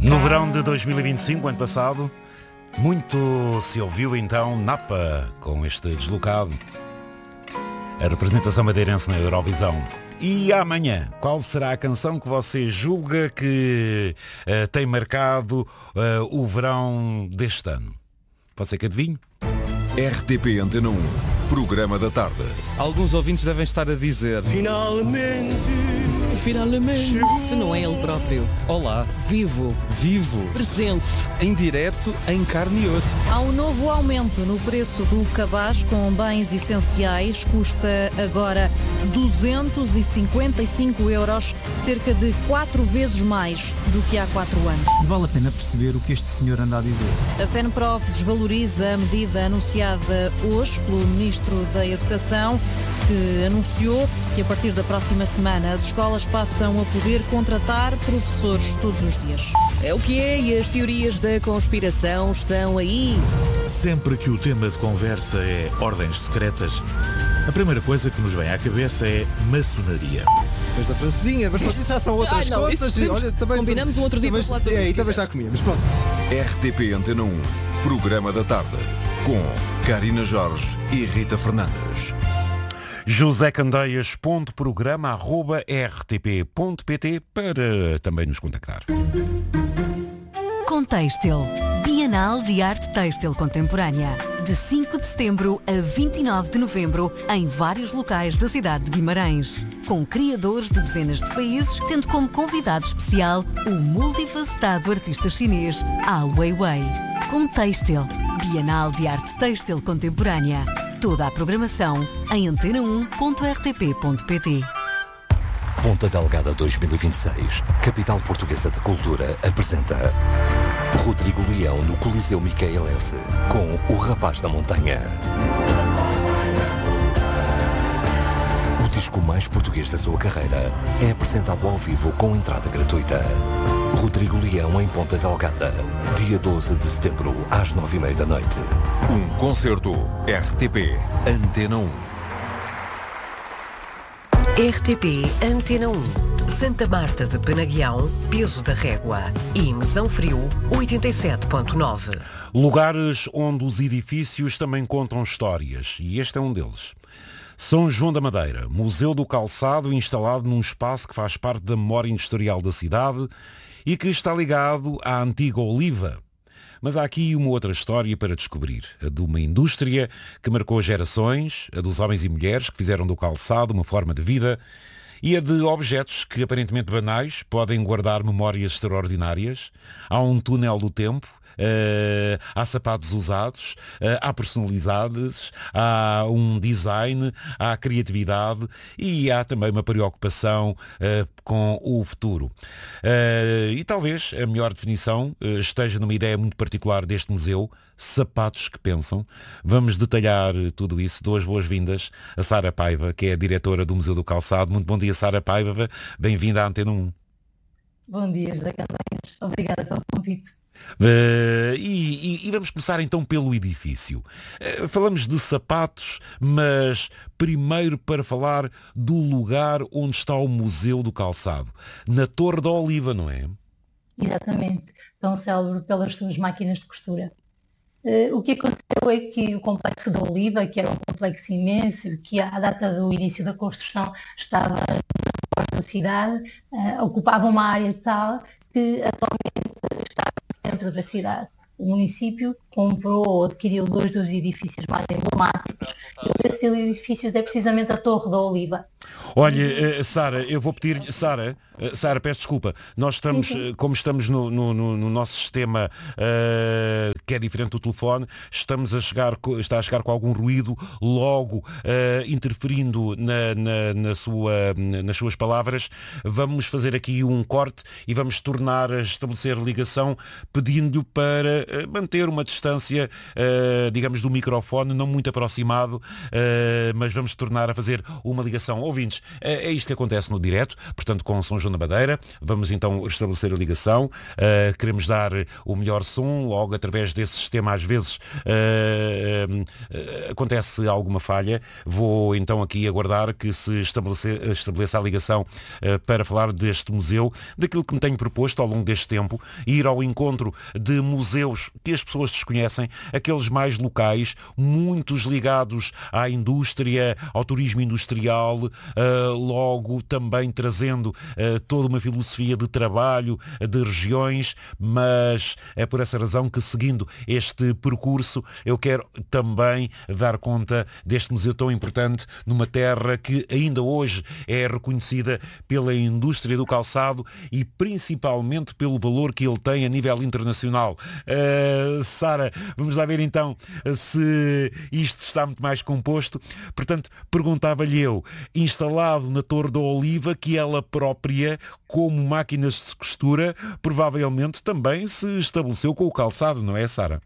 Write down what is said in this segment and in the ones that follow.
No verão de 2025, ano passado, muito se ouviu então Napa com este Deslocado, a representação madeirense na Eurovisão. E amanhã, qual será a canção que você julga que tem marcado o verão deste ano? Você que adivinhe? RTP Antena 1, Programa da Tarde. Alguns ouvintes devem estar a dizer: Finalmente, se não é ele próprio. olá, Vivo, presente. em direto, em carne e osso. Há um novo aumento no preço do cabaz com bens essenciais. Custa agora 255 euros, cerca de 4 vezes mais do que há 4 anos. Vale a pena perceber o que este senhor anda a dizer. A FENPROF desvaloriza a medida anunciada hoje pelo Ministro da Educação, que anunciou que a partir da próxima semana as escolas passam a poder contratar professores todos os dias. É o que é, e as teorias da conspiração estão aí. Sempre que o tema de conversa é ordens secretas, a primeira coisa que nos vem à cabeça é maçonaria. Mas da francesinha, mas pronto, isso já são outras não, isso contas. podemos- Olha, também, combinamos um outro dia para falar sobre isso, E também se já comíamos. Pronto. RTP Antena 1, Programa da Tarde. Com Karina Jorge e Rita Fernandes. josecandeias.programa@rtp.pt para também nos contactar. Contextil, Bienal de Arte Têxtil Contemporânea, de 5 de setembro a 29 de novembro, em vários locais da cidade de Guimarães, com criadores de dezenas de países, tendo como convidado especial o multifacetado artista chinês Ai Weiwei. Contextil, Bienal de Arte Têxtil Contemporânea. Toda a programação em antena1.rtp.pt. Ponta Delgada 2026, capital portuguesa da cultura, apresenta Rodrigo Leão no Coliseu Micaelense, com O Rapaz da Montanha. O disco mais português da sua carreira é apresentado ao vivo com entrada gratuita. Rodrigo Leão em Ponta Delgada, dia 12 de setembro, às 9h30 da noite. Um concerto RTP Antena 1. RTP Antena 1. Santa Marta de Penaguião, Peso da Régua e Mesão Frio, 87.9. Lugares onde os edifícios também contam histórias, e este é um deles. São João da Madeira, Museu do Calçado, instalado num espaço que faz parte da memória industrial da cidade e que está ligado à antiga Oliva. Mas há aqui uma outra história para descobrir, a de uma indústria que marcou gerações, a dos homens e mulheres que fizeram do calçado uma forma de vida, e a de objetos que, aparentemente banais, podem guardar memórias extraordinárias. Há um túnel do tempo, há sapatos usados, há personalidades, há um design, há criatividade e há também uma preocupação com o futuro. E talvez a melhor definição esteja numa ideia muito particular deste museu: sapatos que pensam. Vamos detalhar tudo isso. Dou as boas-vindas a Sara Paiva, que é a diretora do Museu do Calçado. Muito bom dia, Sara Paiva. Bem-vinda à Antena 1. Bom dia, José Candeias. Obrigada pelo convite. E vamos começar então pelo edifício. Falamos de sapatos, mas primeiro para falar do lugar onde está o Museu do Calçado, na Torre da Oliva, não é? Exatamente. Tão célebre pelas suas máquinas de costura. O que aconteceu é que o complexo da Oliva, que era um complexo imenso, que à data do início da construção estava nos arredores da cidade, ocupava uma área tal que atualmente está no centro da cidade. O município comprou ou adquiriu 2 dos edifícios mais emblemáticos, e um desses edifícios é precisamente a Torre da Oliva. Olha, Sara, eu vou pedir... Sara, peço desculpa. Nós estamos, como estamos no nosso sistema que é diferente do telefone, está a chegar com algum ruído, logo interferindo nas suas palavras. Vamos fazer aqui um corte e vamos tornar a estabelecer ligação, pedindo-lhe para manter uma distância, digamos, do microfone, não muito aproximado, mas vamos tornar a fazer uma ligação. ouvintes, é isto que acontece no direto, portanto com São João da Madeira, vamos então estabelecer a ligação, queremos dar o melhor som, logo através desse sistema às vezes acontece alguma falha, vou então aqui aguardar que se estabeleça a ligação para falar deste museu, daquilo que me tenho proposto ao longo deste tempo, ir ao encontro de museus que as pessoas desconhecem, aqueles mais locais, muitos ligados à indústria, ao turismo industrial, logo também trazendo toda uma filosofia de trabalho, de regiões, mas é por essa razão que, seguindo este percurso, eu quero também dar conta deste museu tão importante numa terra que ainda hoje é reconhecida pela indústria do calçado e principalmente pelo valor que ele tem a nível internacional. Sara, vamos lá ver então se isto está muito mais composto. Portanto, perguntava-lhe eu, instalado na Torre da Oliva, que ela própria, como máquinas de costura, provavelmente também se estabeleceu com o calçado, não é, Sara?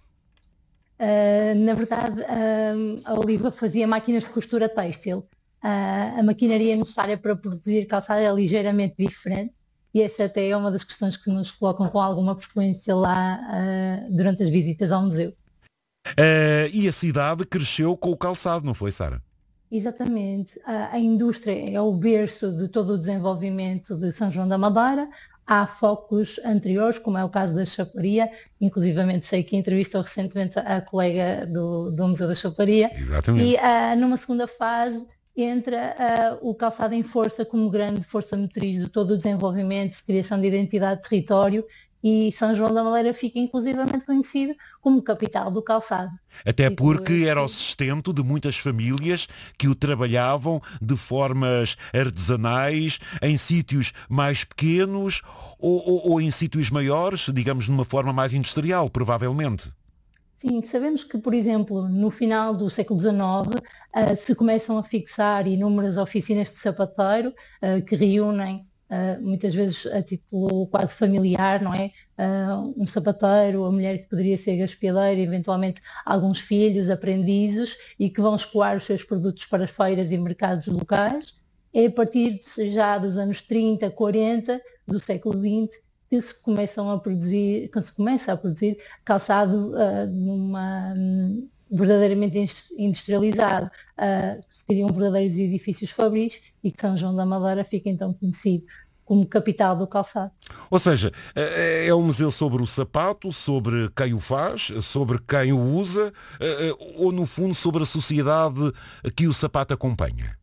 Na verdade, a Oliva fazia máquinas de costura têxtil. A maquinaria necessária para produzir calçado é ligeiramente diferente e essa até é uma das questões que nos colocam com alguma frequência lá durante as visitas ao museu. E a cidade cresceu com o calçado, não foi, Sara? Exatamente. A indústria é o berço de todo o desenvolvimento de São João da Madeira. Há focos anteriores, como é o caso da chapelaria, inclusivamente sei que entrevistou recentemente a colega do Museu da Chapelaria. Exatamente. E numa segunda fase entra o calçado em força como grande força motriz de todo o desenvolvimento, de criação de identidade de território, e São João da Madeira fica inclusivamente conhecido como capital do calçado. Até porque era o sustento de muitas famílias que o trabalhavam de formas artesanais, em sítios mais pequenos ou em sítios maiores, digamos, numa forma mais industrial, provavelmente. Sim, sabemos que, por exemplo, no final do século XIX se começam a fixar inúmeras oficinas de sapateiro que reúnem muitas vezes a título quase familiar, não é? Um sapateiro, a mulher que poderia ser gaspiadeira, eventualmente alguns filhos, aprendizes, e que vão escoar os seus produtos para feiras e mercados locais. É a partir já dos anos 30, 40 do século XX que se começa a produzir calçado verdadeiramente industrializado, seriam verdadeiros edifícios fabris, e que São João da Madeira fica então conhecido como capital do calçado. Ou seja, é um museu sobre o sapato, sobre quem o faz, sobre quem o usa, ou no fundo sobre a sociedade que o sapato acompanha?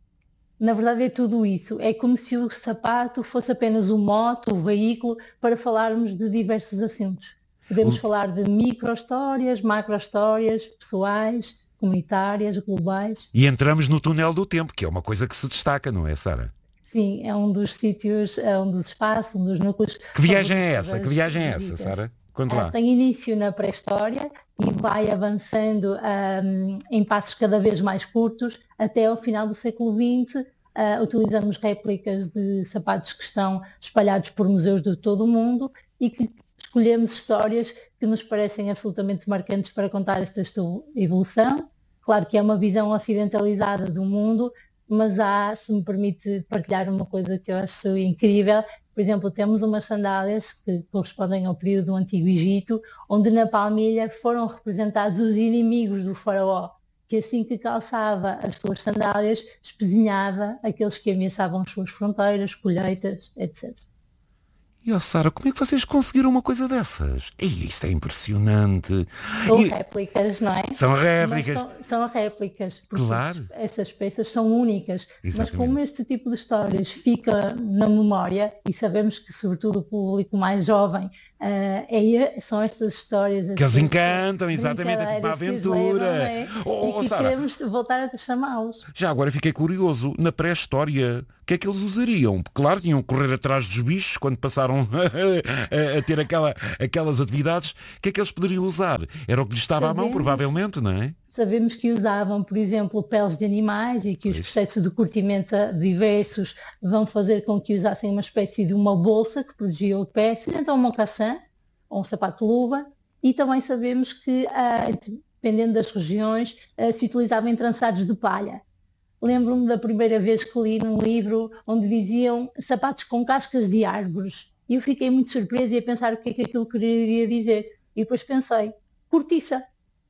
Na verdade é tudo isso. É como se o sapato fosse apenas o mote, o veículo, para falarmos de diversos assuntos. Podemos falar de micro-histórias, macro-histórias, pessoais, comunitárias, globais. E entramos no túnel do tempo, que é uma coisa que se destaca, não é, Sara? Sim, é um dos sítios, é um dos espaços, um dos núcleos. Que viagem é essa? Que viagem é essa, Sara? Conta lá. Tem início na pré-história e vai avançando em passos cada vez mais curtos até ao final do século XX. Utilizamos réplicas de sapatos que estão espalhados por museus de todo o mundo e que escolhemos histórias que nos parecem absolutamente marcantes para contar esta evolução. Claro que é uma visão ocidentalizada do mundo, mas se me permite partilhar uma coisa que eu acho incrível. Por exemplo, temos umas sandálias que correspondem ao período do Antigo Egito, onde na palmilha foram representados os inimigos do faraó, que assim que calçava as suas sandálias, espezinhava aqueles que ameaçavam as suas fronteiras, colheitas, etc. E, Sara, como é que vocês conseguiram uma coisa dessas? Isto é impressionante. São réplicas, não é? São réplicas. São réplicas, porque claro. Essas peças são únicas. Exatamente. Mas como este tipo de histórias fica na memória, e sabemos que sobretudo o público mais jovem, são estas histórias que eles encantam, exatamente, é tipo uma aventura. E que queremos voltar a chamá-los. Já agora fiquei curioso, na pré-história, o que é que eles usariam? Claro, tinham que correr atrás dos bichos quando passaram a ter aquelas atividades. O que é que eles poderiam usar? Era o que lhes estava à mão, provavelmente, não é? Sabemos que usavam, por exemplo, peles de animais e que os processos de curtimento diversos vão fazer com que usassem uma espécie de uma bolsa que protegia o pé, semelhante a um mocassin ou um sapato de luva. E também sabemos que, dependendo das regiões, se utilizavam entrançados de palha. lembro-me da primeira vez que li num livro onde diziam sapatos com cascas de árvores. E eu fiquei muito surpresa e a pensar o que é que aquilo queria dizer. E depois pensei, cortiça.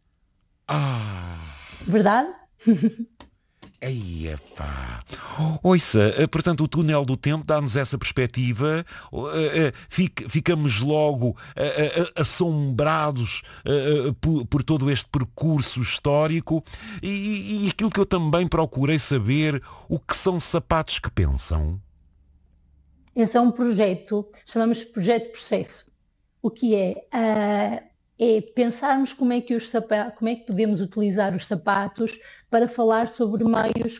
Verdade? Ei, epá. Ouça, portanto, o túnel do tempo dá-nos essa perspectiva, ficamos logo assombrados por todo este percurso histórico e aquilo que eu também procurei saber, o que são sapatos que pensam? Esse é um projeto, chamamos de projeto processo. O que é pensarmos como é que podemos utilizar os sapatos para falar sobre meios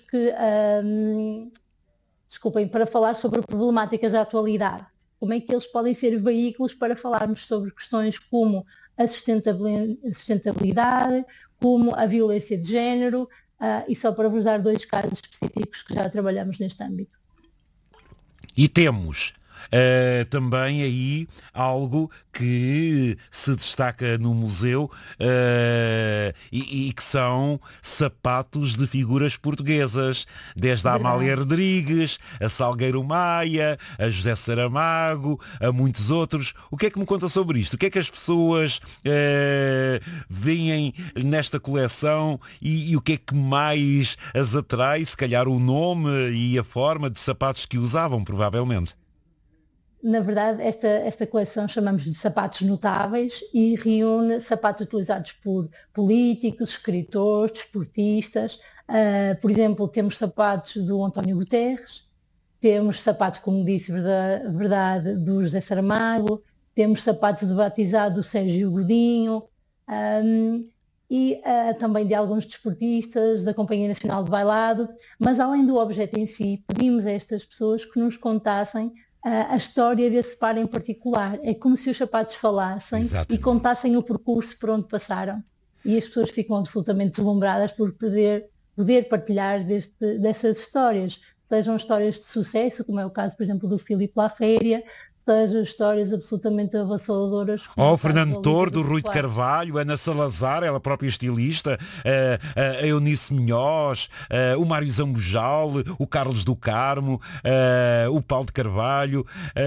para falar sobre problemáticas da atualidade. Como é que eles podem ser veículos para falarmos sobre questões como a sustentabilidade, como a violência de género, e só para vos dar 2 casos específicos que já trabalhamos neste âmbito. E temos também aí algo que se destaca no museu e que são sapatos de figuras portuguesas, desde a Amália Rodrigues, a Salgueiro Maia, a José Saramago, a muitos outros. O que é que me conta sobre isto? O que é que as pessoas veem nesta coleção e o que é que mais as atrai? Se calhar o nome e a forma de sapatos que usavam, provavelmente. Na verdade, esta coleção chamamos de sapatos notáveis e reúne sapatos utilizados por políticos, escritores, desportistas. Por exemplo, temos sapatos do António Guterres, temos sapatos, como disse, verdade, do José Saramago, temos sapatos de batizado do Sérgio Godinho e também de alguns desportistas, da Companhia Nacional de Bailado. Mas além do objeto em si, pedimos a estas pessoas que nos contassem a história desse par em particular. É como se os sapatos falassem. Exatamente. E contassem o percurso por onde passaram. E as pessoas ficam absolutamente deslumbradas por poder partilhar dessas histórias. Sejam histórias de sucesso, como é o caso, por exemplo, do Filipe Laféria, sejam histórias absolutamente avassaladoras. O Fernando Tordo, Rui de Carvalho, Ana Salazar, ela própria estilista, a Eunice Minhoz, o Mário Zambujal, o Carlos do Carmo, o Paulo de Carvalho.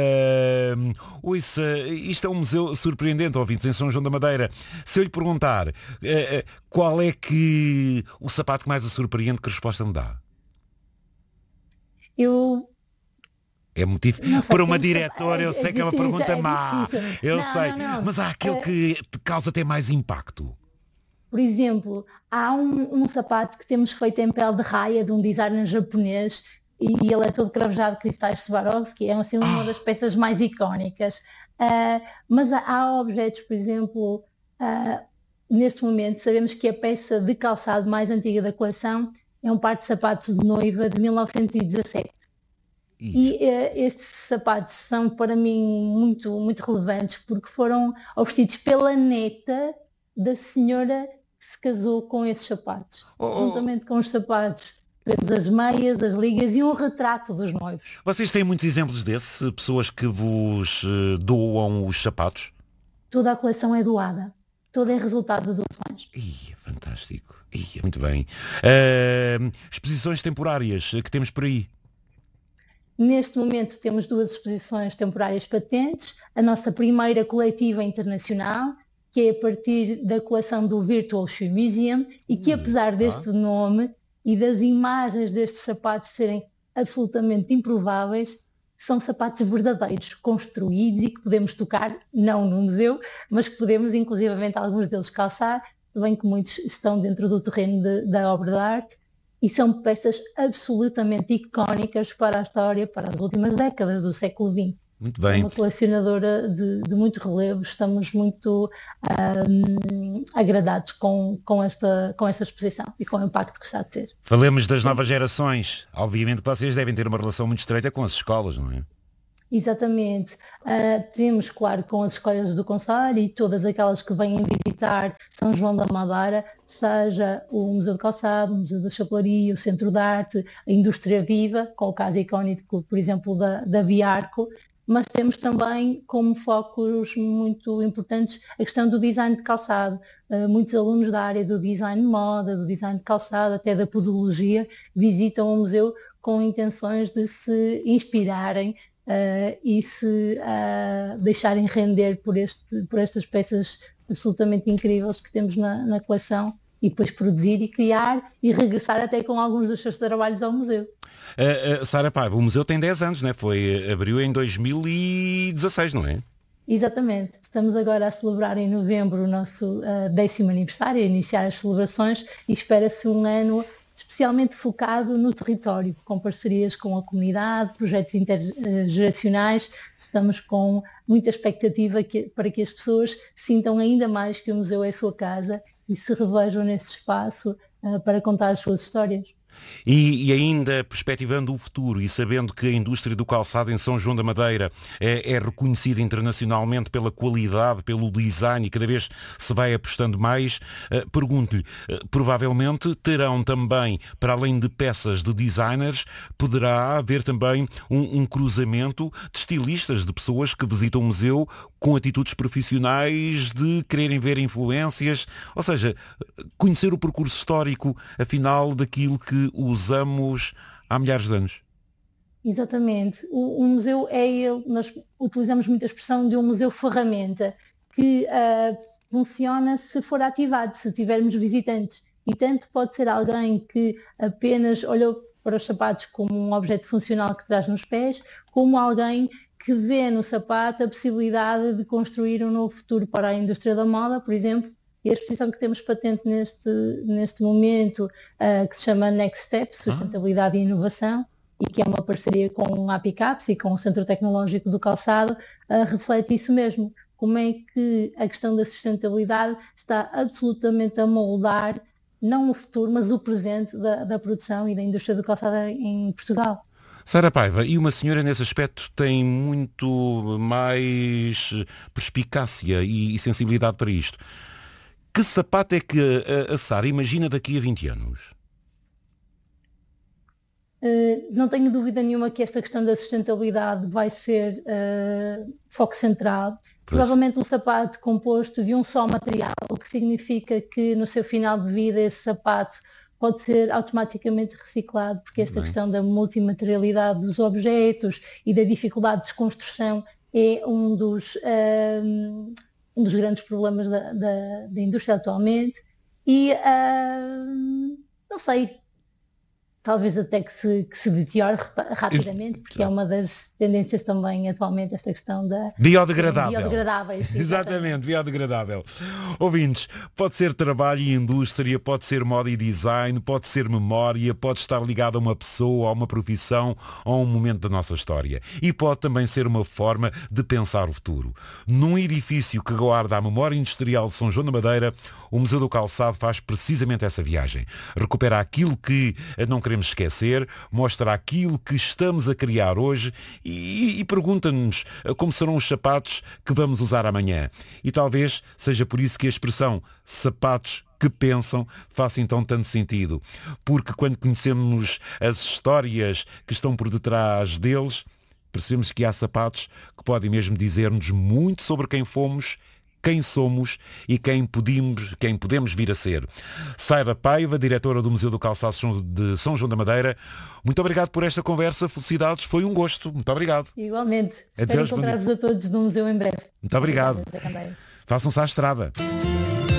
Isto é um museu surpreendente, ouvintes, em São João da Madeira. Se eu lhe perguntar qual é que o sapato que mais o surpreende, que resposta me dá? É motivo para uma diretora, eu sei que é uma pergunta má, eu sei, mas há aquele que causa até mais impacto. Por exemplo, há um sapato que temos feito em pele de raia de um designer japonês e ele é todo cravejado de cristais Swarovski, é assim uma das peças mais icónicas. Mas há objetos, por exemplo, neste momento sabemos que a peça de calçado mais antiga da coleção é um par de sapatos de noiva de 1917. E estes sapatos são para mim muito, muito relevantes porque foram oferecidos pela neta da senhora que se casou com esses sapatos. Juntamente com os sapatos temos as meias, as ligas e um retrato dos noivos. Vocês têm muitos exemplos desses? Pessoas que vos doam os sapatos? Toda a coleção é doada. Todo é resultado de doações. Fantástico. Muito bem. Exposições temporárias que temos por aí? Neste momento temos 2 exposições temporárias patentes. A nossa primeira coletiva internacional, que é a partir da coleção do Virtual Shoe Museum e que, apesar deste nome e das imagens destes sapatos serem absolutamente improváveis, são sapatos verdadeiros, construídos e que podemos tocar, não no museu, mas que podemos inclusivamente alguns deles calçar, se bem que muitos estão dentro do terreno da obra de arte. E são peças absolutamente icónicas para a história, para as últimas décadas do século XX. Muito bem. É uma colecionadora de muito relevo, estamos muito agradados com esta exposição e com o impacto que está a ter. Falemos das novas gerações. Obviamente que vocês devem ter uma relação muito estreita com as escolas, não é? Exatamente. Temos, claro, com as escolas do Conselho e todas aquelas que vêm visitar São João da Madeira, seja o Museu do Calçado, o Museu da Chapelaria, o Centro de Arte, a Indústria Viva, com o caso icónico, por exemplo, da Viarco, mas temos também como focos muito importantes a questão do design de calçado. Muitos alunos da área do design de moda, do design de calçado, até da podologia, visitam o museu com intenções de se inspirarem e se deixarem render por estas peças absolutamente incríveis que temos na coleção, e depois produzir e criar e regressar até com alguns dos seus trabalhos ao museu. Sara Paiva, o museu tem 10 anos, né? Abriu em 2016, não é? Exatamente. Estamos agora a celebrar em novembro o nosso 10º aniversário, a iniciar as celebrações, e espera-se um ano especialmente focado no território, com parcerias com a comunidade, projetos intergeracionais. Estamos com muita expectativa para que as pessoas sintam ainda mais que o museu é a sua casa e se revejam nesse espaço para contar as suas histórias. E ainda perspectivando o futuro e sabendo que a indústria do calçado em São João da Madeira é reconhecida internacionalmente pela qualidade, pelo design, e cada vez se vai apostando mais, pergunto-lhe, provavelmente terão também, para além de peças de designers, poderá haver também um cruzamento de estilistas, de pessoas que visitam o museu com atitudes profissionais de quererem ver influências, ou seja, conhecer o percurso histórico, afinal, daquilo que usamos há milhares de anos. Exatamente. O museu nós utilizamos muito a expressão de um museu ferramenta, que funciona se for ativado, se tivermos visitantes. E tanto pode ser alguém que apenas olhou para os sapatos como um objeto funcional que traz nos pés, como alguém que vê no sapato a possibilidade de construir um novo futuro para a indústria da moda, por exemplo. E a exposição que temos patente neste momento, que se chama Next Step, Sustentabilidade e Inovação, e que é uma parceria com a APICAPS e com o Centro Tecnológico do Calçado, reflete isso mesmo. Como é que a questão da sustentabilidade está absolutamente a moldar, não o futuro, mas o presente da produção e da indústria do calçado em Portugal. Sara Paiva, e uma senhora nesse aspecto tem muito mais perspicácia e sensibilidade para isto. Que sapato é que a Sara imagina daqui a 20 anos? Não tenho dúvida nenhuma que esta questão da sustentabilidade vai ser foco central. Provavelmente um sapato composto de um só material, o que significa que no seu final de vida esse sapato pode ser automaticamente reciclado, porque esta questão da multimaterialidade dos objetos e da dificuldade de desconstrução é um dos grandes problemas da indústria atualmente. E não sei, talvez até que se deteriore rapidamente, porque é uma das tendências também atualmente, esta questão da biodegradáveis. Exatamente, biodegradável. Ouvintes, pode ser trabalho e indústria, pode ser moda e design, pode ser memória, pode estar ligado a uma pessoa, a uma profissão, a um momento da nossa história. E pode também ser uma forma de pensar o futuro. Num edifício que guarda a memória industrial de São João da Madeira, o Museu do Calçado faz precisamente essa viagem. Recupera aquilo que não queremos esquecer, mostra aquilo que estamos a criar hoje e pergunta-nos como serão os sapatos que vamos usar amanhã. E talvez seja por isso que a expressão sapatos que pensam faça então tanto sentido. Porque quando conhecemos as histórias que estão por detrás deles, percebemos que há sapatos que podem mesmo dizer-nos muito sobre quem fomos, quem somos e quem podemos vir a ser. Sara Paiva, diretora do Museu do Calçado de São João da Madeira, muito obrigado por esta conversa, felicidades, foi um gosto, muito obrigado. Igualmente, espero encontrar-vos a todos no museu em breve. Muito obrigado. Façam-se à estrada.